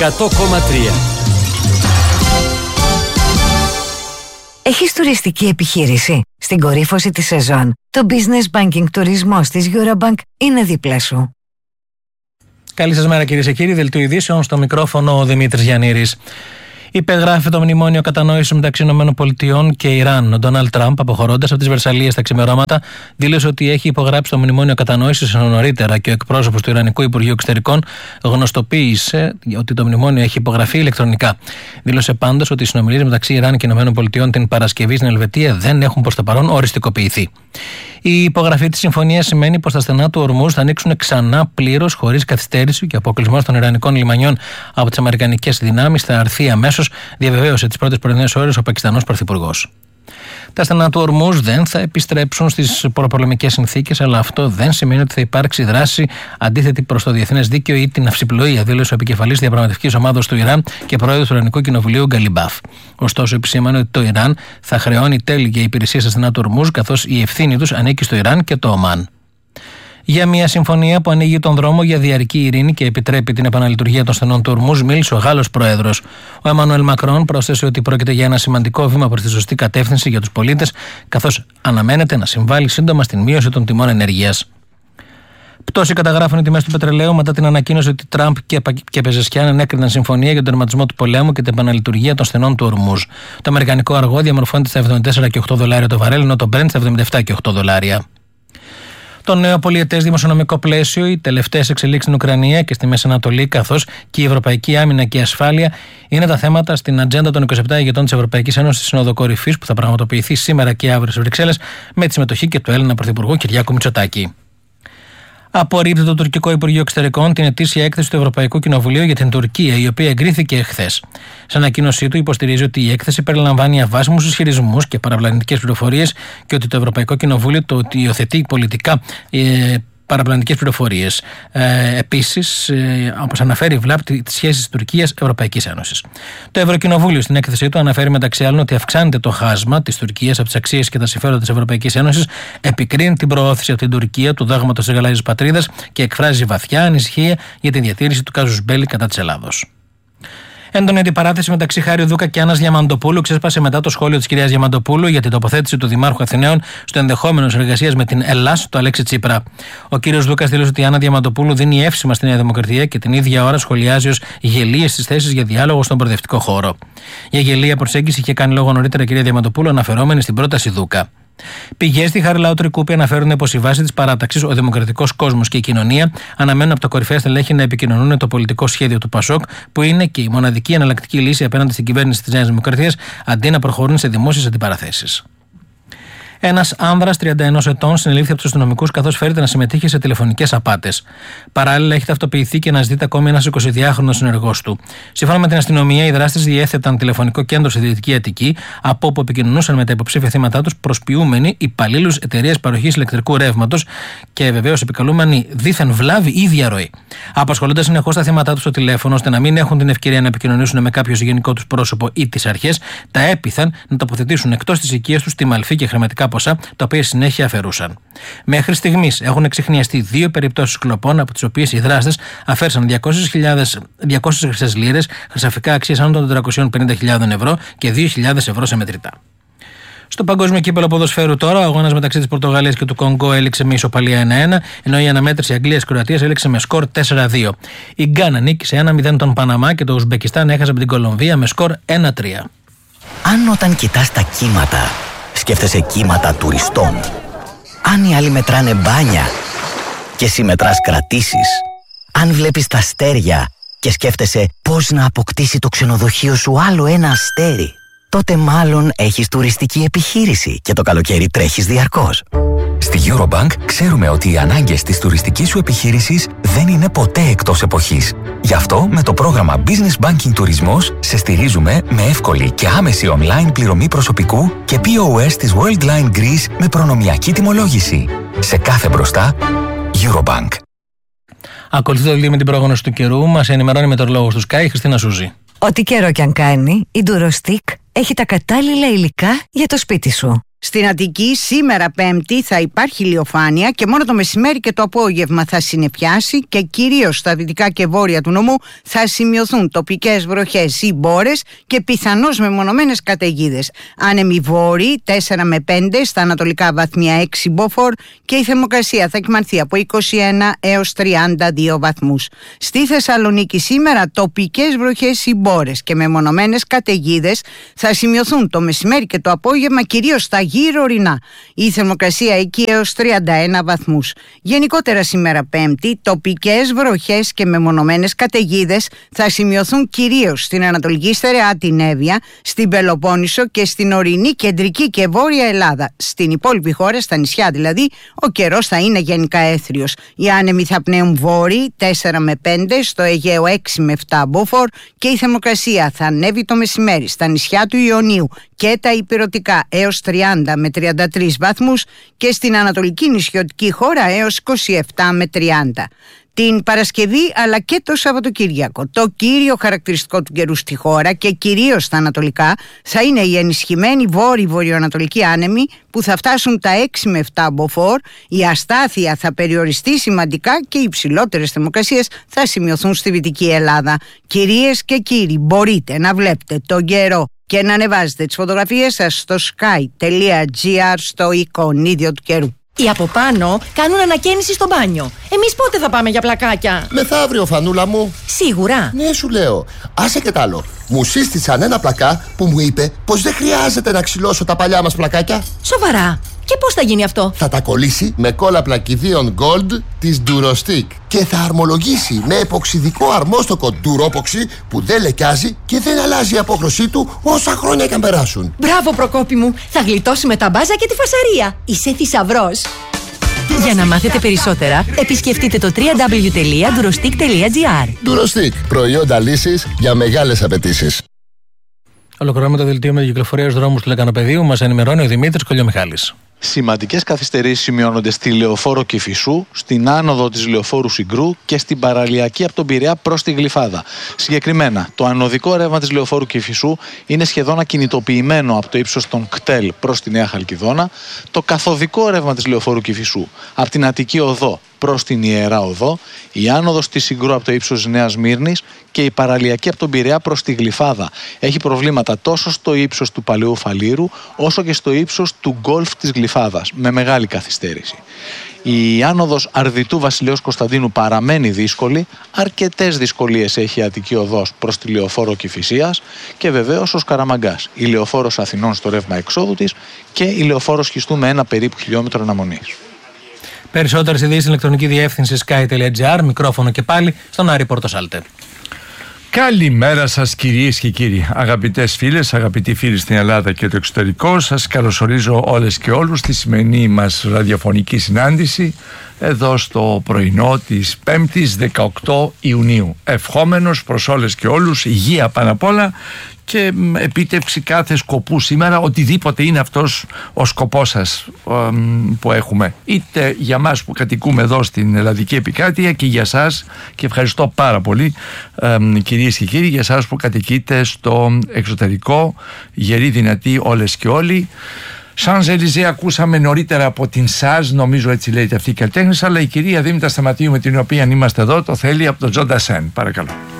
100,3. Έχεις τουριστική επιχείρηση? Στην κορύφωση της σεζόν, το Business Banking τουρισμός της Eurobank είναι δίπλα σου. Καλή σας μέρα κυρίες και κύριοι, δελτίο ειδήσεων, στο μικρόφωνο ο Δημήτρης Γιαννήρης. Υπεγράφει το μνημόνιο κατανόησης μεταξύ ΗΠΑ και Ιράν. Ο Ντόναλντ Τραμπ, αποχωρώντας από τις Βερσαλλίες τα ξημερώματα, δήλωσε ότι έχει υπογράψει το μνημόνιο κατανόησης νωρίτερα και ο εκπρόσωπος του Ιρανικού Υπουργείου Εξωτερικών γνωστοποίησε ότι το μνημόνιο έχει υπογραφεί ηλεκτρονικά. Δήλωσε πάντως ότι οι συνομιλίες μεταξύ Ιράν και ΗΠΑ την Παρασκευή στην Ελβετία δεν έχουν προς το παρόν οριστικοποιηθεί. Η υπογραφή της συμφωνίας σημαίνει πως τα στενά του Ορμούζ θα ανοίξουν ξανά πλήρως, χωρίς καθυστέρηση, και ο αποκλεισμός των Ιρανικών λιμανιών από τις αμερικανικές δυνάμεις θα αρθεί αμέσως, διαβεβαίωσε τις πρώτες πρωινές ώρες ο Πακιστανός Πρωθυπουργός. Τα στενά του Ορμούζ δεν θα επιστρέψουν στις προπολεμικές συνθήκες, αλλά αυτό δεν σημαίνει ότι θα υπάρξει δράση αντίθετη προς το διεθνές δίκαιο ή την αυσιπλοεία, δήλωσε ο επικεφαλής διαπραγματευτικής ομάδας του Ιράν και πρόεδρος του Ιρανικού Κοινοβουλίου Γκαλιμπάφ. Ωστόσο, επισήμανε ότι το Ιράν θα χρεώνει τέλη για υπηρεσίες στα στενά του Ορμούζ, καθώς η ευθύνη τους ανήκει στο Ιράν και το Ομάν. Για μια συμφωνία που ανοίγει τον δρόμο για διαρκή ειρήνη και επιτρέπει την επαναλειτουργία των στενών του Ορμούζ, μίλησε ο Γάλλος Πρόεδρος. Ο Εμμανουέλ Μακρόν πρόσθεσε ότι πρόκειται για ένα σημαντικό βήμα προς τη σωστή κατεύθυνση για τους πολίτες, καθώς αναμένεται να συμβάλλει σύντομα στην μείωση των τιμών ενέργειας. Πτώση καταγράφουν οι τιμές του πετρελαίου μετά την ανακοίνωση ότι Τραμπ και Πεζεσκιάν ενέκριναν συμφωνία για τον τερματισμό του πολέμου και την επαναλειτουργία των στενών του Ορμούζ. Το αμερικανικό αργό διαμορφώνεται στα $74,8 το βαρέλ, ενώ το Brent στα $77,8. Το νέο πολυετές δημοσιονομικό πλαίσιο, οι τελευταίες εξελίξεις στην Ουκρανία και στη Μέση Ανατολή, καθώς και η ευρωπαϊκή άμυνα και η ασφάλεια είναι τα θέματα στην ατζέντα των 27 ηγετών της Ευρωπαϊκής Ένωσης στη Σύνοδο Κορυφής που θα πραγματοποιηθεί σήμερα και αύριο στις Βρυξέλλες με τη συμμετοχή και του Έλληνα Πρωθυπουργού Κυριάκου Μητσοτάκη. Απορρίπτει το τουρκικό Υπουργείο Εξωτερικών την ετήσια έκθεση του Ευρωπαϊκού Κοινοβουλίου για την Τουρκία, η οποία εγκρίθηκε εχθές. Σε ανακοίνωσή του, υποστηρίζει ότι η έκθεση περιλαμβάνει αβάσιμους ισχυρισμούς και παραπλανητικές πληροφορίες και ότι το Ευρωπαϊκό Κοινοβούλιο το υιοθετεί πολιτικά παραπλανητικές πληροφορίες. Επίσης, όπως αναφέρει, βλάπτει τις σχέσεις Τουρκίας-Ευρωπαϊκής Ένωσης. Το Ευρωκοινοβούλιο στην έκθεσή του αναφέρει μεταξύ άλλων ότι αυξάνεται το χάσμα της Τουρκίας από τις αξίες και τα συμφέροντα της Ευρωπαϊκής Ένωσης, επικρίνει την προώθηση από την Τουρκία του δόγματος της γαλάζιας πατρίδας και εκφράζει βαθιά ανησυχία για την διατήρηση του κάζους μπέλι κατά της Ελλάδος. Έντονη αντιπαράθεση μεταξύ Χάριου Δούκα και Άννας Διαμαντοπούλου ξέσπασε μετά το σχόλιο της κυρίας Διαμαντοπούλου για την τοποθέτηση του Δημάρχου Αθηναίων στο ενδεχόμενο συνεργασίας με την Ελλάς του Αλέξη Τσίπρα. Ο κύριος Δούκας δήλωσε ότι η Άννα Διαμαντοπούλου δίνει εύσημα στη Νέα Δημοκρατία και την ίδια ώρα σχολιάζει ως γελίες στις θέσεις για διάλογο στον προοδευτικό χώρο. Για γελία προσέγγιση είχε κάνει λόγο νωρίτερα η κυρία Διαμαντοπούλου, αναφερόμενη στην πρόταση Δούκα. Πηγές στη Χαριλάου Τρικούπη αναφέρουν πως η βάση της παράταξης, ο δημοκρατικός κόσμος και η κοινωνία αναμένουν από τα κορυφαία στελέχη να επικοινωνούν το πολιτικό σχέδιο του ΠΑΣΟΚ, που είναι και η μοναδική εναλλακτική λύση απέναντι στην κυβέρνηση της Νέας Δημοκρατίας, αντί να προχωρούν σε δημόσιες αντιπαραθέσεις. Ένας άνδρας 31 ετών συνελήφθη από τους αστυνομικούς καθώς φέρεται να συμμετείχε σε τηλεφωνικές απάτες. Παράλληλα, έχει ταυτοποιηθεί και αναζητείται ακόμη ένας 22χρονος συνεργός του. Σύμφωνα με την αστυνομία, οι δράστες διέθεταν τηλεφωνικό κέντρο στη Δυτική Αττική, από όπου επικοινωνούσαν με τα υποψήφια θύματά τους προσποιούμενοι υπαλλήλους εταιρείας παροχής ηλεκτρικού ρεύματος και βεβαίως επικαλούμενοι δίθεν βλάβη ή διαρροή. Απασχολούνται συνεχώς τα θύματά τους στο τηλέφωνο, ώστε να μην έχουν την ευκαιρία να επικοινωνήσουν με κάποιο συγγενικό τους πρόσωπο ή τις αρχές, τα έπειθαν να τοποθετήσουν εκτός της οικίας τους τη μαλφή και χρηματικά ποσά, τα οποία συνέχεια αφαιρούσαν. Μέχρι στιγμής έχουν εξιχνιαστεί 2 περιπτώσεις κλοπών, από τις οποίες οι δράστες αφαίρεσαν 200 χρυσές λίρες, χρυσαφικά αξίας άνω των 450.000 ευρώ και 2.000 ευρώ σε μετρητά. Στο παγκόσμιο κύπελλο ποδοσφαίρου τώρα, ο αγώνας μεταξύ της Πορτογαλίας και του Κονγκό έληξε με ισοπαλία 1-1, ενώ η αναμέτρηση Αγγλίας-Κροατίας έληξε με σκορ 4-2. Η Γκάνα νίκησε 1-0 τον Παναμά και το Ουσμπεκιστάν έχασε από την Κολομβία με σκορ 1-3. Αν όταν κοιτάς τα κύματα σκέφτεσαι κύματα τουριστών, αν οι άλλοι μετράνε μπάνια και εσύ μετράς κρατήσεις, αν βλέπεις τα αστέρια και σκέφτεσαι πώς να αποκτήσει το ξενοδοχείο σου άλλο ένα αστέρι, τότε μάλλον έχεις τουριστική επιχείρηση και το καλοκαίρι τρέχεις διαρκώς. Στη Eurobank ξέρουμε ότι οι ανάγκες της τουριστικής σου επιχείρησης δεν είναι ποτέ εκτός εποχής. Γι' αυτό με το πρόγραμμα Business Banking Τουρισμός σε στηρίζουμε με εύκολη και άμεση online πληρωμή προσωπικού και POS της Worldline Greece με προνομιακή τιμολόγηση. Σε κάθε μπροστά, Eurobank. Ακολουθεί το δελτίο με την πρόγνωση του καιρού. Μας ενημερώνει μετεωρολόγος του Sky, Χριστίνα Σούζη. Ό,τι καιρό κι αν κάνει, η Durostic έχει τα κατάλληλα υλικά για το σπίτι σου. Στην Αττική σήμερα Πέμπτη θα υπάρχει ηλιοφάνεια και μόνο το μεσημέρι και το απόγευμα θα συννεφιάσει και κυρίως στα δυτικά και βόρεια του νομού θα σημειωθούν τοπικές βροχές ή μπόρες και πιθανώς μεμονωμένες καταιγίδες. Άνεμοι βόρειοι 4 με 5, στα ανατολικά βαθμία 6 μποφόρ και η θερμοκρασία θα κυμανθεί από 21 έως 32 βαθμούς. Στη Θεσσαλονίκη σήμερα τοπικές βροχές ή μπόρες και μεμονωμένες καταιγίδες θα σημειωθούν το μεσημέρι και το απόγευμα κυρίως στα γύρω ορεινά. Η θερμοκρασία εκεί έως 31 βαθμούς. Γενικότερα σήμερα Πέμπτη, τοπικές βροχές και μεμονωμένες καταιγίδες θα σημειωθούν κυρίως στην Ανατολική Στερεά, την Εύβοια, στην Πελοπόννησο και στην ορεινή κεντρική και βόρεια Ελλάδα. Στην υπόλοιπη χώρα, στα νησιά δηλαδή, ο καιρός θα είναι γενικά έθριος. Οι άνεμοι θα πνέουν βόρειοι 4 με 5, στο Αιγαίο 6 με 7 μποφόρ και η θερμοκρασία θα ανέβει το μεσημέρι στα νησιά του Ιωνίου και τα ηπειρωτικά έως 30 με 33 βαθμούς και στην ανατολική νησιωτική χώρα έως 27 με 30. Την Παρασκευή αλλά και το Σαββατοκύριακο το κύριο χαρακτηριστικό του καιρού στη χώρα και κυρίως στα ανατολικά θα είναι οι ενισχυμένοι βόρειο-βορειοανατολικοί άνεμοι που θα φτάσουν τα 6 με 7 μποφόρ, η αστάθεια θα περιοριστεί σημαντικά και οι υψηλότερες θερμοκρασίες θα σημειωθούν στη Δυτική Ελλάδα. Κυρίες και κύριοι, μπορείτε να βλέπετε τον καιρό και να ανεβάζετε τις φωτογραφίες σας στο sky.gr στο εικονίδιο του καιρού. Οι από πάνω κάνουν ανακαίνιση στο μπάνιο. Εμείς πότε θα πάμε για πλακάκια? Μεθαύριο, φανούλα μου. Σίγουρα? Ναι, σου λέω. Άσε και τ' άλλο. Μου σύστησαν ένα πλακά που μου είπε πως δεν χρειάζεται να ξυλώσω τα παλιά μας πλακάκια. Σοβαρά? Και πώς θα γίνει αυτό? Θα τα κολλήσει με κόλλα πλακιδίων Gold της Durostick και θα αρμολογήσει με εποξιδικό αρμόστοκο Duropoxy που δεν λεκιάζει και δεν αλλάζει η απόχρωσή του όσα χρόνια και αν περάσουν. Μπράβο, Προκόπη μου. Θα γλιτώσουμε τα μπάζα και τη φασαρία. Είσαι θησαυρός. Για να μάθετε περισσότερα, επισκεφτείτε το www.durostick.gr. Durostick. Προϊόντα λύσης για μεγάλες απαιτήσεις. Ολοκληρώνουμε το δελτίο με την κυκλοφορία στους δρόμους του Λεκανοπεδίου. Μας ενημερώνει ο Δημήτρης Κολιομιχάλης. Σημαντικές καθυστερήσεις σημειώνονται στη Λεωφόρο Κηφισού, στην άνοδο της Λεωφόρου Συγκρού και στην παραλιακή από τον Πειραιά προς τη Γλυφάδα. Συγκεκριμένα, το ανωδικό ρεύμα της Λεωφόρου Κηφισού είναι σχεδόν ακινητοποιημένο από το ύψος των κτέλ προς τη Νέα Χαλκιδόνα, το καθοδικό ρεύμα της Λεωφόρου Κηφισού από την Αττική Οδό προς την Ιερά Οδό, η άνοδος της Συγκρού από το ύψος της Νέας Μύρνης και η παραλιακή από τον Πειραιά προς τη Γλυφάδα. Έχει προβλήματα τόσο στο ύψος του Παλαιού Φαλήρου όσο και στο ύψος του γκολφ της Γλυφάδας, με μεγάλη καθυστέρηση. Η άνοδος Αρδιτού Βασιλέως Κωνσταντίνου παραμένει δύσκολη, αρκετές δυσκολίες έχει η Αττική Οδός προς τη Λεωφόρο Κηφισίας και βεβαίως ο Σκαραμαγκάς, η Λεωφόρος Αθηνών στο ρεύμα εξόδου της και η Λεωφόρος Χιστού με ένα περίπου χιλιόμετρο αναμονής. Περισσότερες ειδήσεις στην ηλεκτρονική διεύθυνση sky.gr, μικρόφωνο και πάλι στον Άρη Πορτοσάλτε. Καλημέρα σας κυρίες και κύριοι, αγαπητές φίλες, αγαπητοί φίλοι στην Ελλάδα και το εξωτερικό. Σας καλωσορίζω όλες και όλους στη σημερινή μας ραδιοφωνική συνάντηση εδώ στο πρωινό της 5ης 18 Ιουνίου. Ευχόμενος προς όλες και όλους υγεία πάνω απ' όλα και επίτευξη κάθε σκοπού σήμερα, οτιδήποτε είναι αυτός ο σκοπός σας που έχουμε, είτε για μας που κατοικούμε εδώ στην Ελλαδική Επικράτεια και για σας, και ευχαριστώ πάρα πολύ κυρίες και κύριοι, για σας που κατοικείτε στο εξωτερικό, γεροί δυνατοί όλες και όλοι. Σανζελιζέ ακούσαμε νωρίτερα από την ΣΑΖ, νομίζω έτσι λέγεται αυτή η καλλιτέχνης, αλλά η κυρία Δήμητρα Σταματίου με την οποία είμαστε εδώ το θέλει από τον Τζον Ντασέν. Παρακαλώ.